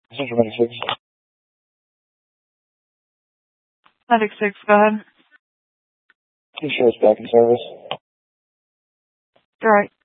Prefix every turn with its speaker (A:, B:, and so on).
A: Central Medic 6.
B: Medic 6, go ahead.
A: You sure it's back in service?
B: You're right.